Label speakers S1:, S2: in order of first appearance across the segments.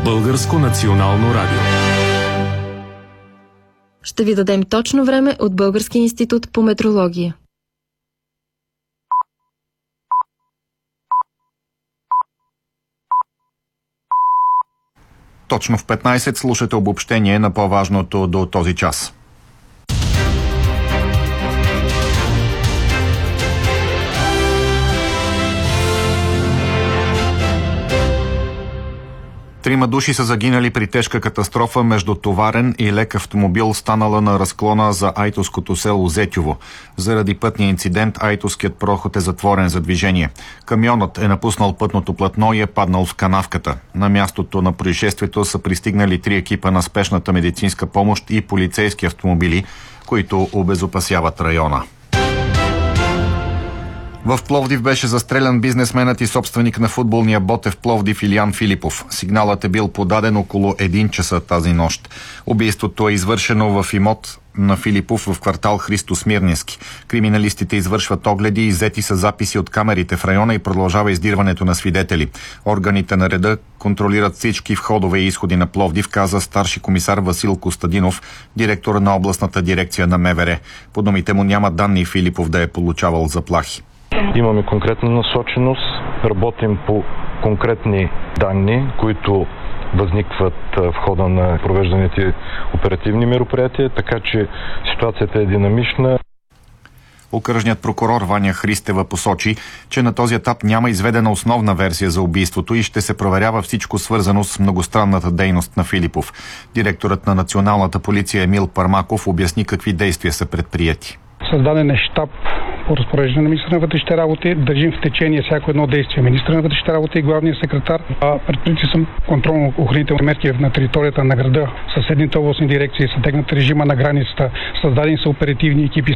S1: Българско национално радио.
S2: Ще ви дадем точно време от Българския институт по метрология.
S3: Точно в 15 слушате обобщение на по-важното до този час. Трима души са загинали при тежка катастрофа между товарен и лек автомобил, станала на разклона за айтоското село Зетьово. Заради пътния инцидент айтоският проход е затворен за движение. Камионът е напуснал пътното платно и е паднал в канавката. На мястото на происшествието са пристигнали 3 екипа на спешната медицинска помощ и полицейски автомобили, които обезопасяват района. В Пловдив беше застрелян бизнесменът и собственик на футболния Ботев Пловдив Илиян Филипов. Сигналът е бил подаден около 1 часа тази нощ. Убийството е извършено в имот на Филипов в квартал Христо Смирненски. Криминалистите извършват огледи и взети са записи от камерите в района и продължава издирването на свидетели. Органите на реда контролират всички входове и изходи на Пловдив, каза старши комисар Васил Костадинов, директор на областната дирекция на МВР. По думите му няма данни Филипов да е получавал заплахи.
S4: Имаме конкретна насоченост, работим по конкретни данни, които възникват в хода на провежданите оперативни мероприятия, така че ситуацията е динамична.
S3: Окръжният прокурор Ваня Христева посочи, че на този етап няма изведена основна версия за убийството и ще се проверява всичко свързано с многостранната дейност на Филипов. Директорът на Националната полиция Емил Пармаков обясни какви действия са предприети.
S5: Създаден е щаб по разпореждане на министъра на вътрешните работи. Държим в течение всяко едно действие министъра на вътрешните работи и главния секретар. Предприяти са контролно-охранителни мерки на територията на града. Съседните областни дирекции са тегнат режима на границата. Създадени са оперативни екипи.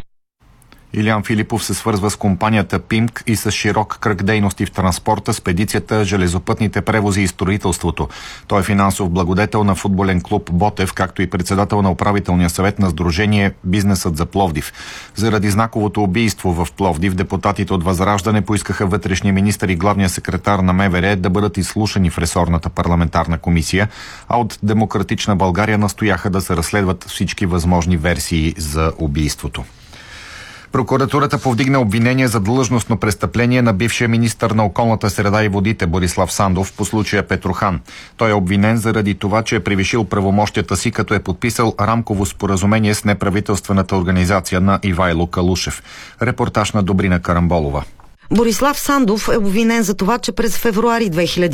S3: Илиян Филипов се свързва с компанията ПИМК и с широк кръг дейности в транспорта, спедицията, железопътните превози и строителството. Той е финансов благодетел на футболен клуб Ботев, както и председател на управителния съвет на сдружение Бизнесът за Пловдив. Заради знаковото убийство в Пловдив, депутатите от Възраждане поискаха вътрешния министър и главния секретар на МВР да бъдат изслушани в ресорната парламентарна комисия, а от Демократична България настояха да се разследват всички възможни версии за убийството. Прокуратурата повдигна обвинение за длъжностно престъпление на бившия министър на околната среда и водите Борислав Сандов по случая Петрохан. Той е обвинен заради това, че е превишил правомощията си, като е подписал рамково споразумение с неправителствената организация на Ивайло Калушев. Репортаж на Добрина Карамболова.
S6: Борислав Сандов е обвинен за това, че през февруари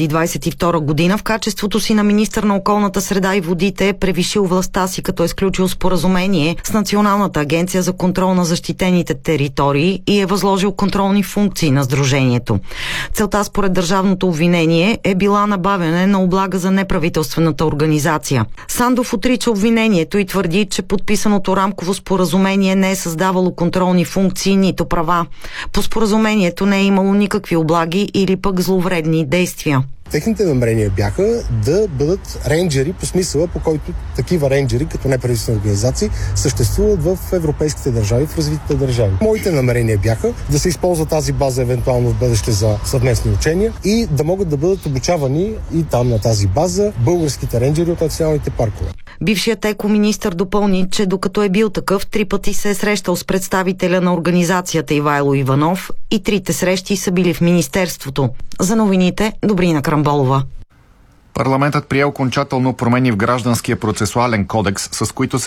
S6: 2022 година в качеството си на министър на околната среда и водите е превишил властта си, като е сключил споразумение с Националната агенция за контрол на защитените територии и е възложил контролни функции на сдружението. Целта според държавното обвинение е била набавяне на облага за неправителствената организация. Сандов отрича обвинението и твърди, че подписаното рамково споразумение не е създавало контролни функции, нито права. По споразумението не е имало никакви облаги или пък зловредни действия.
S7: Техните намерения бяха да бъдат рейнджери по смисъла, по който такива рейнджери, като неправителствени организации, съществуват в европейските държави, в развитите държави. Моите намерения бяха да се използва тази база евентуално в бъдеще за съвместни учения и да могат да бъдат обучавани и там на тази база българските рейнджери от националните паркове.
S6: Бившият екоминистър допълни, че докато е бил такъв, 3 пъти се е срещал с представителя на организацията Ивайло Иванов и 3 срещи са били в министерството. За новините, Добрина Карамболова.
S3: Парламентът прие окончателно промени в Гражданския процесуален кодекс, с които се